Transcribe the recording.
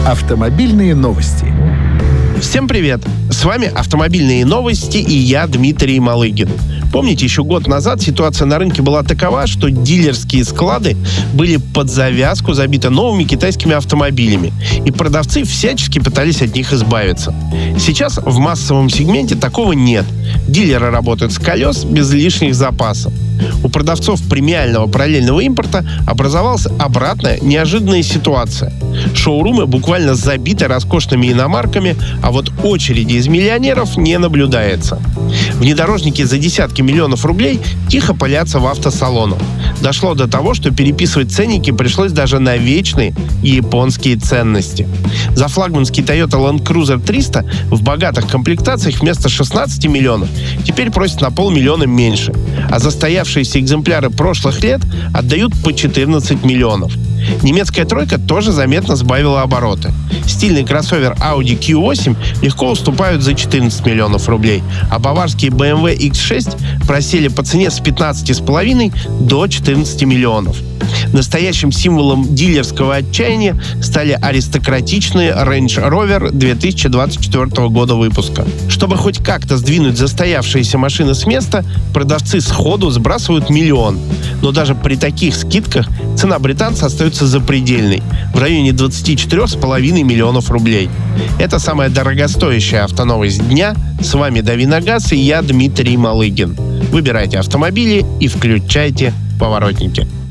Автомобильные новости. Всем привет! С вами «Автомобильные новости» и я, Дмитрий Малыгин. Помните, еще год назад ситуация на рынке была такова, что дилерские склады были под завязку забиты новыми китайскими автомобилями, и продавцы всячески пытались от них избавиться. Сейчас в массовом сегменте такого нет. Дилеры работают с колес без лишних запасов. У продавцов премиального параллельного импорта образовалась обратная, неожиданная ситуация. Шоурумы буквально забиты роскошными иномарками, а вот очереди из миллионеров не наблюдается. Внедорожники за десятки миллионов рублей тихо пылятся в автосалонах. Дошло до того, что переписывать ценники пришлось даже на вечные японские ценности. За флагманский Toyota Land Cruiser 300 в богатых комплектациях вместо 16 миллионов теперь просят на полмиллиона меньше, а застоявшиеся экземпляры прошлых лет отдают по 14 миллионов. Немецкая тройка тоже заметно сбавила обороты. Стильный кроссовер Audi Q8 легко уступают за 14 миллионов рублей, а баварские BMW X6 просели по цене с 15,5 до 14 миллионов. Настоящим символом дилерского отчаяния стали аристократичные Range Rover 2024 года выпуска. Чтобы хоть как-то сдвинуть застоявшиеся машины с места, продавцы сходу сбрасывают миллион. Но даже при таких скидках цена британца остается запредельной – в районе 24,5 миллионов рублей. Это самая дорогостоящая автоновость дня. С вами Дави на газ и я, Дмитрий Малыгин. Выбирайте автомобили и включайте поворотники.